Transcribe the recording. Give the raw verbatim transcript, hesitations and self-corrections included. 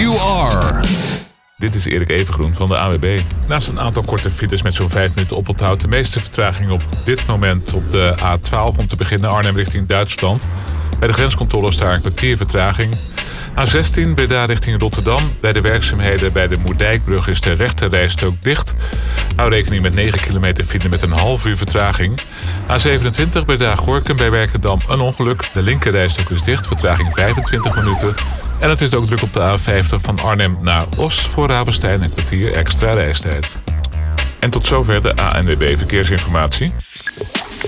You Are. Dit is Erik Evengroen van de A W B. Naast een aantal korte files met zo'n vijf minuten oponthoud... de meeste vertraging op dit moment op de A twaalf... om te beginnen Arnhem richting Duitsland. Bij de grenscontroles daar een kwartier vertraging. A zestien Breda richting Rotterdam. Bij de werkzaamheden bij de Moerdijkbrug is de rechterrijstrook dicht. Hou rekening met negen kilometer file met een half uur vertraging. A zevenentwintig Breda-Gorinchem bij Werkendam een ongeluk. De linkerrijstrook is dicht, vertraging vijfentwintig minuten. En het is ook druk op de A vijftig van Arnhem naar Os voor Ravenstein een kwartier extra reistijd. En tot zover de A N W B Verkeersinformatie.